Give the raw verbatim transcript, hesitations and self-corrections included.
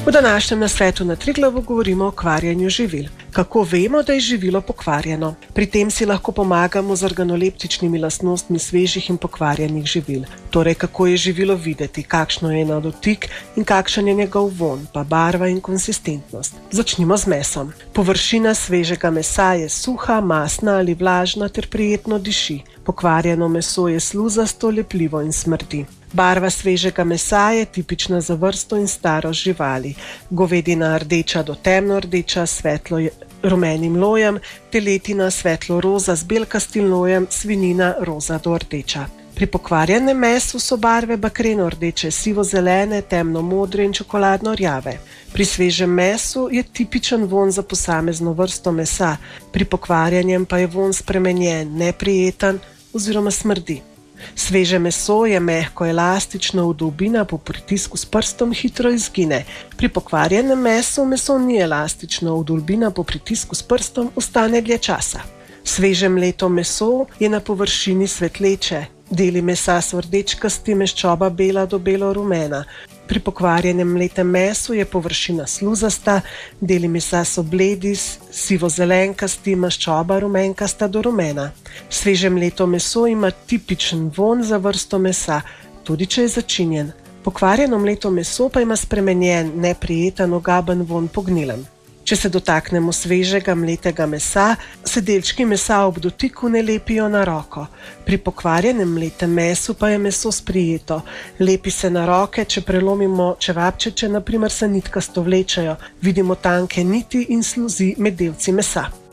V današnjem nasvetu na Triglavu govorimo o kvarjenju živil. Kako vemo, da je živilo pokvarjeno? Pri tem si lahko pomagamo z organoleptičnimi lastnostmi svežih in pokvarjenih živil. Torej, kako je živilo videti, kakšno je na dotik in kakšen je njegov vonj, pa barva in konsistentnost. Začnimo z mesom. Površina svežega mesa je suha, mastna ali vlažna ter prijetno diši. Pokvarjeno meso je sluzasto, lepljivo in smrdi. Barva svežega mesa je tipična za vrsto in starost živali. Govedina rdeča do temno rdeča, svetlo rumenim lojem, teletina svetlo roza z belkastim lojem, svinjina roza do rdeča. Pri pokvarjenem mesu so barve bakreno rdeče, sivo zelene, temno modre in čokoladno rjave. Pri svežem mesu je tipičen vonj za posamezno vrsto mesa, pri pokvarjenem pa je vonj spremenjen, neprijeten oziroma smrdi. Sveže meso je mehko, elastično, vdolbina po pritisku s prstom hitro izgine. Pri pokvarjenem mesu meso ni elastično, vdolbina po pritisku s prstom ostane dlje časa. Sveže mleto meso je na površini svetleče. Deli mesa so rdečkasti, meščoba bela do belo-rumena. Pri pokvarjenem mletem mesu je površina sluzasta, deli mesa so bledi, sivo-zelenkasti, maščoba rumenkasta do rumena. Sveže mleto meso ima tipičen vonj za vrsto mesa, tudi če je začinjen. Pokvarjeno mleto meso pa ima spremenjen, neprijeten, ogaben vonj po gnilem. Če se dotaknemo svežega mletega mesa, se delčki mesa ob dotiku ne lepijo na roko. Pri pokvarjenem mletem mesu pa je meso sprijeto. Lepi se na roke, če prelomimo čevapčiče, na primer se nitkasto vlečejo. Vidimo tanke niti in sluzi med delci mesa.